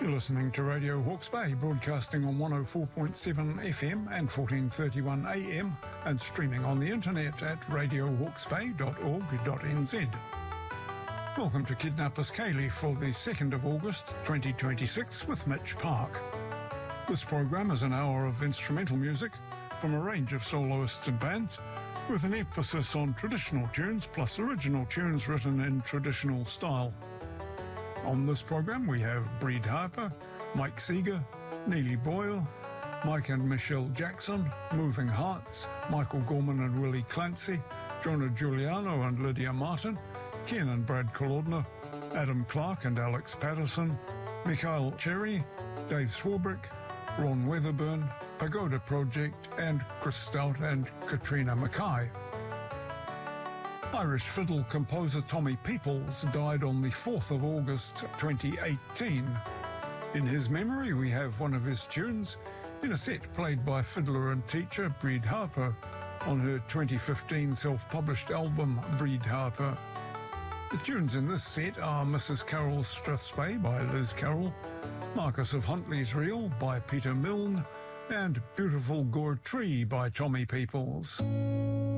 You're listening to Radio Hawke's Bay, broadcasting on 104.7 FM and 1431 AM and streaming on the internet at radiohawksbay.org.nz. Welcome to Kidnappers Ceilidh for the 2nd of August 2026 with Mitch Park. This program is an hour of instrumental music from a range of soloists and bands with an emphasis on traditional tunes plus original tunes written in traditional style. On this program we have Breed Harper, Mike Seeger, Neely Boyle, Mike and Michelle Jackson, Moving Hearts, Michael Gorman and Willie Clancy, Jonah Giuliano and Lydia Martin, Ken and Brad Kolodner, Adam Clark and Alex Patterson, Mikhail Cherry, Dave Swarbrick, Ron Weatherburn, Pagoda Project and Chris Stout and Katrina Mackay. Irish fiddle composer Tommy Peoples died on the 4th of August 2018. In his memory we have one of his tunes in a set played by fiddler and teacher Breed Harper on her 2015 self-published album Breed Harper. The tunes in this set are Mrs. Carol's Strathspey by Liz Carroll, Marquis of Huntly's Reel by Peter Milne, and Beautiful Gore Tree by Tommy Peoples.